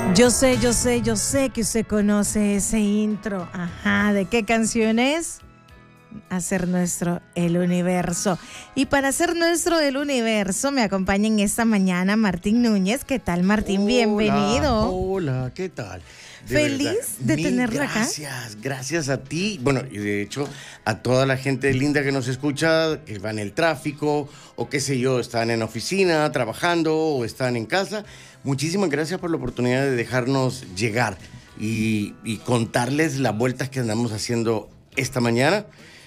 Yo sé que usted conoce ese intro. Ajá, ¿de qué canción es? Hacer nuestro el universo. Y para hacer nuestro el universo me acompaña en esta mañana Martín Núñez. ¿Qué tal, Martín? Hola, bienvenido. Hola, ¿qué tal? Feliz de tenerlo acá. Gracias a ti. Bueno, y de hecho a toda la gente linda que nos escucha, que va en el tráfico o qué sé yo, están en oficina, trabajando o están en casa. Muchísimas gracias por la oportunidad de dejarnos llegar y contarles las vueltas que andamos haciendo esta mañana.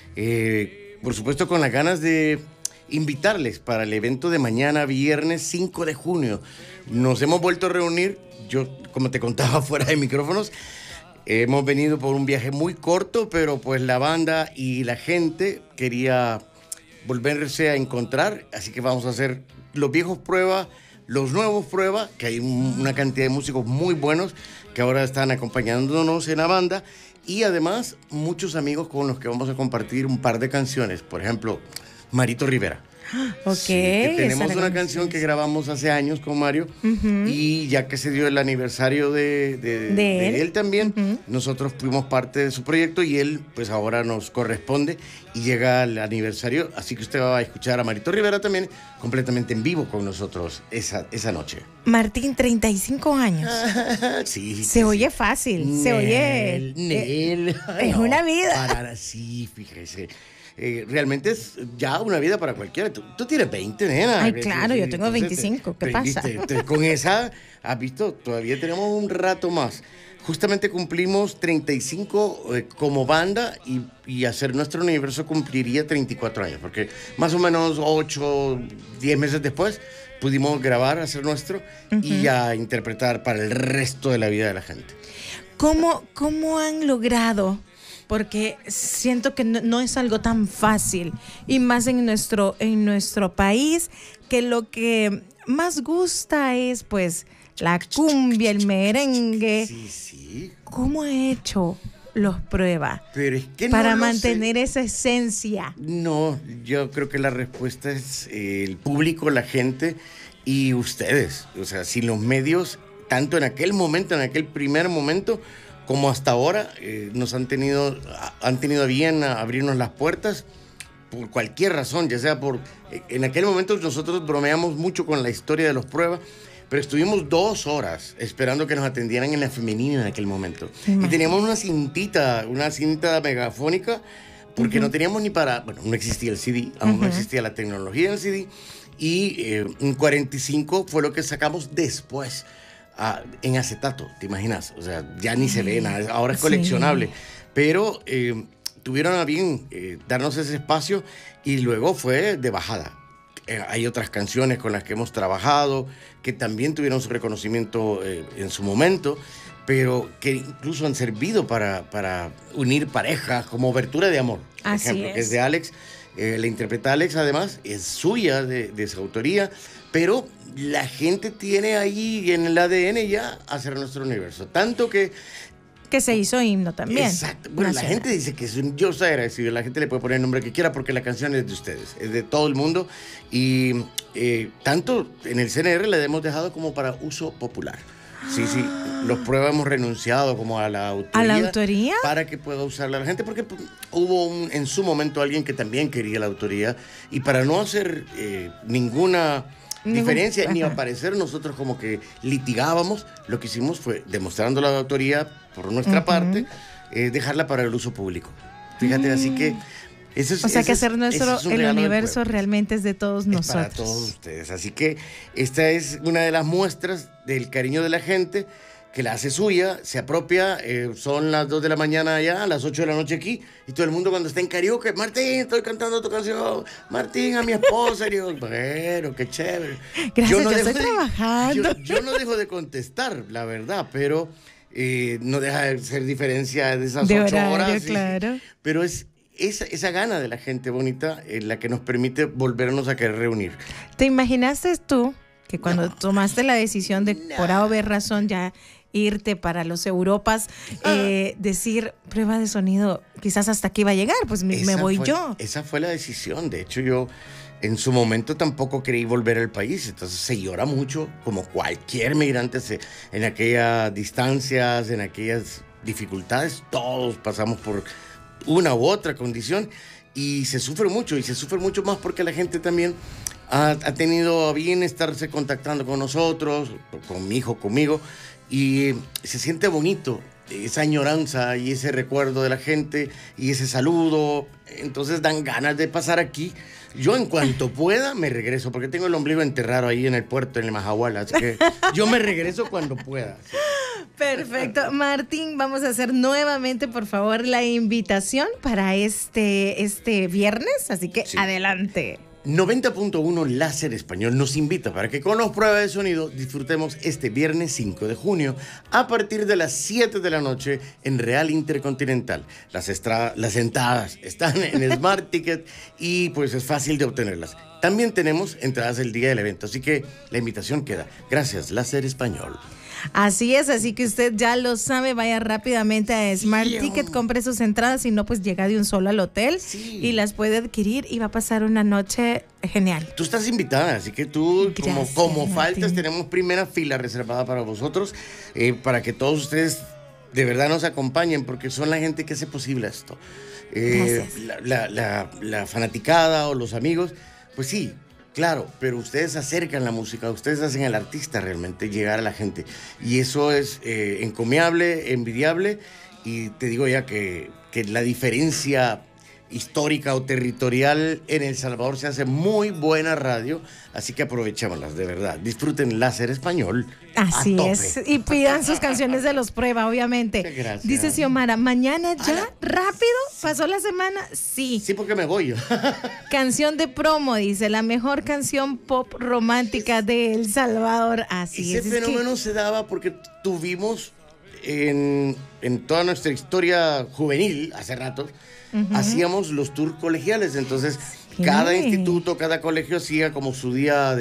Por supuesto, con las ganas de invitarles para el evento de mañana, viernes 5 de junio. Nos hemos vuelto a reunir. Yo, como te contaba fuera de micrófonos, hemos venido por un viaje muy corto, pero pues la banda y la gente quería volverse a encontrar, así que vamos a hacer los viejos pruebas, los nuevos pruebas, que hay una cantidad de músicos muy buenos que ahora están acompañándonos en la banda, y además muchos amigos con los que vamos a compartir un par de canciones, por ejemplo, Marito Rivera. Ok. Sí, que tenemos una canción que grabamos hace años con Mario, y ya que se dio el aniversario de él también, nosotros fuimos parte de su proyecto y él pues ahora nos corresponde y llega el aniversario, así que usted va a escuchar a Marito Rivera también completamente en vivo con nosotros esa noche. Martín, 35 años. Sí. Se oye fácil, se oye... es una vida. Sí, fíjese. Realmente es ya una vida para cualquiera. Tú tienes 20, nena. Ay, claro, yo tengo 25. ¿Qué pasa? Con esa, has visto, todavía tenemos un rato más. Justamente cumplimos 35 como banda y hacer nuestro universo cumpliría 34 años, porque más o menos 8, 10 meses después pudimos grabar, hacer nuestro y ya interpretar para el resto de la vida de la gente. ¿Cómo han logrado? Porque siento que no es algo tan fácil, y más en nuestro país, que lo que más gusta es pues la cumbia, el merengue. Sí. ¿Cómo ha hecho los pruebas Pero es que para no mantener esa esencia? No, yo creo que la respuesta es el público, la gente y ustedes. O sea, si los medios, tanto en aquel momento, en aquel primer momento, como hasta ahora, nos han tenido a bien a abrirnos las puertas por cualquier razón, ya sea en aquel momento nosotros bromeamos mucho con la historia de los pruebas, pero estuvimos 2 horas esperando que nos atendieran en la femenina en aquel momento. Y teníamos una cinta megafónica, porque no teníamos ni bueno, no existía el CD, aún no existía la tecnología del CD, y un 45 fue lo que sacamos después. En acetato, ¿te imaginas? O sea, ya ni se ve nada, ahora es coleccionable. Pero tuvieron a bien darnos ese espacio y luego fue de bajada. Hay otras canciones con las que hemos trabajado que también tuvieron su reconocimiento en su momento, pero que incluso han servido para unir parejas, como Obertura de Amor, por ejemplo, que es de Alex. La interpreta Alex, además, es suya, de su autoría, pero la gente tiene ahí en el ADN ya hacer nuestro universo. Tanto que se hizo himno también. Exacto. Bueno, la gente dice que yo soy agradecido. La gente le puede poner el nombre que quiera porque la canción es de ustedes, es de todo el mundo. Y tanto en el CNR la hemos dejado como para uso popular. Sí, los pruebas hemos renunciado como a la autoría. ¿A la autoría? Para que pueda usarla la gente, porque hubo en su momento alguien que también quería la autoría, y para no hacer ninguna diferencia ni aparecer nosotros como que litigábamos, lo que hicimos fue, demostrando la autoría por nuestra parte, dejarla para el uso público. Fíjate, así que hacer nuestro el universo realmente es de todos nosotros. Para todos ustedes. Así que esta es una de las muestras del cariño de la gente, que la hace suya, se apropia. Son las 2 de la mañana allá, las 8 de la noche aquí, y todo el mundo cuando está en karaoke: Martín, estoy cantando tu canción, Martín, a mi esposa. Y yo, bueno, qué chévere. Gracias, yo estoy trabajando. Yo no dejo de contestar, la verdad, pero no deja de ser diferencia de esas 8 horas. Claro. Pero es esa gana de la gente bonita la que nos permite volvernos a querer reunir. ¿Te imaginaste tú que cuando tomaste la decisión de por A o B razón ya irte para los Europas, decir prueba de sonido, quizás hasta aquí va a llegar, pues me voy yo? Esa fue la decisión. De hecho, yo en su momento tampoco quería volver al país, entonces se llora mucho, como cualquier migrante en aquellas distancias, en aquellas dificultades, todos pasamos por una u otra condición y se sufre mucho más porque la gente también ha tenido a bien estarse contactando con nosotros, con mi hijo, conmigo, y se siente bonito esa añoranza y ese recuerdo de la gente y ese saludo. Entonces dan ganas de pasar aquí. Yo en cuanto pueda me regreso, porque tengo el ombligo enterrado ahí en el puerto, en el Majahual, así que yo me regreso cuando pueda. Sí. Perfecto. Martín, vamos a hacer nuevamente, por favor, la invitación para este viernes, así que sí. Adelante. 90.1 Láser Español nos invita para que con los pruebas de sonido disfrutemos este viernes 5 de junio a partir de las 7 de la noche en Real Intercontinental. Las entradas están en Smart Ticket y pues es fácil de obtenerlas. También tenemos entradas el día del evento, así que la invitación queda. Gracias, Láser Español. Así es, así que usted ya lo sabe, vaya rápidamente a Smart Ticket, compre sus entradas, si no, pues llega de un solo al hotel y las puede adquirir y va a pasar una noche genial. Tú estás invitada, así que tú, gracias, como faltas, tenemos primera fila reservada para vosotros, para que todos ustedes de verdad nos acompañen, porque son la gente que hace posible esto. La fanaticada o los amigos, pues sí. Claro, pero ustedes acercan la música, ustedes hacen al artista realmente llegar a la gente. Y eso es encomiable, envidiable. Y te digo ya que la diferencia histórica o territorial en El Salvador se hace muy buena radio. Así que aprovechémoslas, de verdad. Disfruten Láser Español. Así es. Y pidan sus canciones de los prueba, obviamente. Gracias. Dice Xiomara, ¿mañana ya? ¿Rápido? ¿Pasó la semana? Sí. Sí, porque me voy yo. Canción de promo, dice, la mejor canción pop romántica de El Salvador. Así es. Ese fenómeno se daba porque tuvimos en toda nuestra historia juvenil, hace rato, hacíamos los tours colegiales. Entonces, cada instituto, cada colegio hacía como su día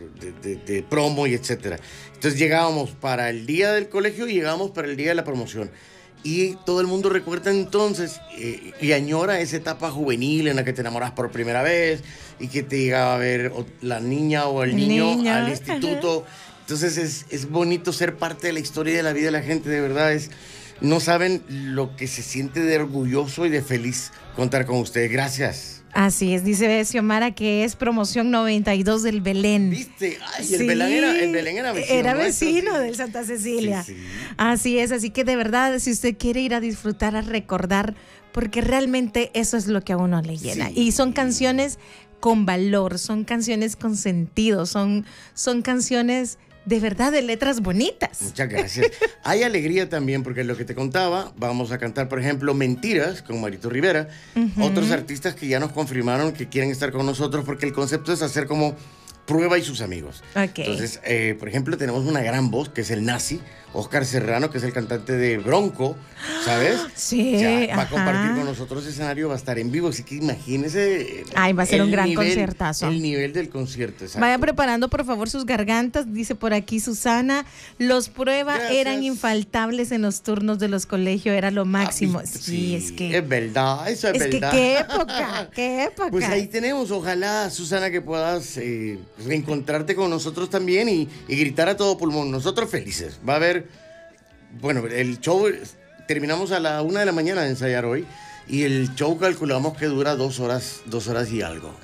de promo y etcétera. Entonces llegábamos para el día del colegio y llegábamos para el día de la promoción. Y todo el mundo recuerda entonces y añora esa etapa juvenil en la que te enamoras por primera vez y que te llegaba a ver la niña o el niño al instituto. Entonces es bonito ser parte de la historia y de la vida de la gente, de verdad. No saben lo que se siente de orgulloso y de feliz contar con ustedes. Gracias. Así es, dice Xiomara que es promoción 92 del Belén. ¿Viste? Ay, sí. el Belén era vecino. Era vecino del Santa Cecilia. Sí. Así es, así que de verdad, si usted quiere ir a disfrutar, a recordar, porque realmente eso es lo que a uno le llena. Sí. Y son canciones con valor, son canciones con sentido, son canciones de verdad, de letras bonitas. Muchas gracias. Hay alegría también, porque lo que te contaba, vamos a cantar, por ejemplo, Mentiras, con Marito Rivera, otros artistas que ya nos confirmaron que quieren estar con nosotros, porque el concepto es hacer como Prueba y sus amigos. Okay. Entonces, por ejemplo, tenemos una gran voz, que es el Nazi, Oscar Serrano, que es el cantante de Bronco, ¿sabes? Sí, ya va a compartir con nosotros escenario, va a estar en vivo, así que imagínese. Ay, va a ser un gran conciertazo. El nivel del concierto, exacto. Vayan preparando, por favor, sus gargantas, dice por aquí Susana. Los Prueba eran infaltables en los turnos de los colegios, era lo máximo. Sí, es que... Es verdad, eso es verdad. Que qué época. Pues ahí tenemos, ojalá, Susana, que puedas reencontrarte con nosotros también y gritar a todo pulmón. Nosotros felices. Va a haber, bueno, el show, terminamos a la 1 de la mañana de ensayar hoy y el show calculamos que dura 2 horas y algo.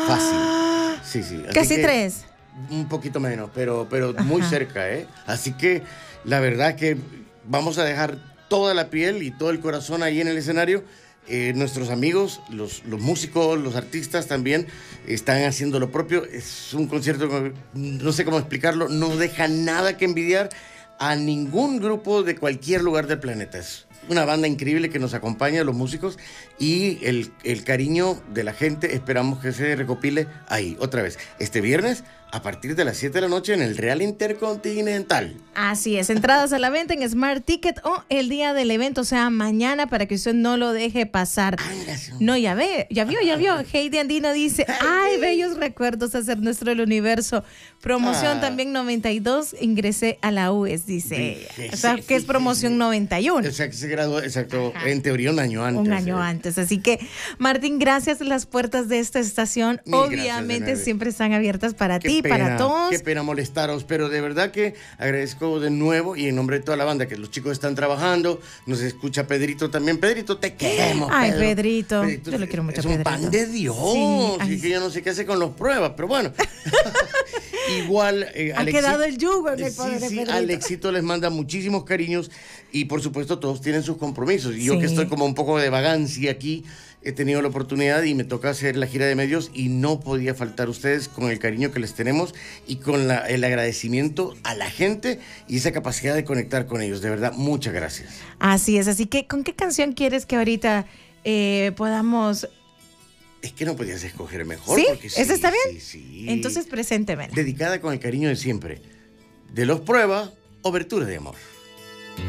Fácil. Sí. Casi 3. Un poquito menos, pero muy cerca, ¿eh? Así que la verdad que vamos a dejar toda la piel y todo el corazón ahí en el escenario. Nuestros amigos, los músicos, los artistas también están haciendo lo propio. Es un concierto, no sé cómo explicarlo, no deja nada que envidiar a ningún grupo de cualquier lugar del planeta. Es una banda increíble que nos acompaña, los músicos, y el cariño de la gente esperamos que se recopile ahí, otra vez, este viernes a partir de las 7 de la noche en el Real Intercontinental. Así es, entradas a la venta en Smart Ticket o el día del evento, o sea, mañana, para que usted no lo deje pasar. No, ya vio. Heidi Andino dice, ay, bellos recuerdos hacer nuestro el universo. Promoción también 92, ingresé a la UES, dice ella. O sea, que es promoción 91. O sea, que se graduó, exacto, en teoría un año antes. Un año antes. Así que, Martín, gracias. Las puertas de esta estación obviamente siempre están abiertas para ti, para todos. Qué pena molestaros, pero de verdad que agradezco de nuevo y en nombre de toda la banda que los chicos están trabajando. Nos escucha Pedrito también. Pedrito, te queremos. Ay, Pedrito. Yo lo quiero mucho, es un pan de Dios. Sí, así que yo no sé qué hace con los pruebas, pero bueno. Igual, ha quedado el yugo en el poder de Pedrito. Alexito les manda muchísimos cariños y por supuesto todos tienen sus compromisos. Y yo que estoy como un poco de vagancia aquí, he tenido la oportunidad y me toca hacer la gira de medios y no podía faltar ustedes con el cariño que les tenemos y con el agradecimiento a la gente y esa capacidad de conectar con ellos. De verdad, muchas gracias. Así es, así que ¿con qué canción quieres que ahorita podamos...? Es que no podías escoger mejor. ¿Sí? Porque ¿Esa está bien? Sí. Entonces, preséntemela. Dedicada con el cariño de siempre. De Los Prueba, Obertura de Amor.